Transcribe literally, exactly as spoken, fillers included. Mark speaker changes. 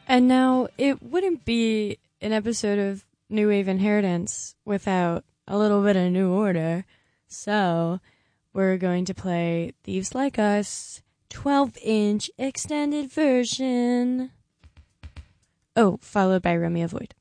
Speaker 1: And now, it wouldn't be an episode of New Wave Inheritance without a little bit of New Order. So, we're going to play Thieves Like Us twelve inch extended version. Oh, followed by Romeo Void.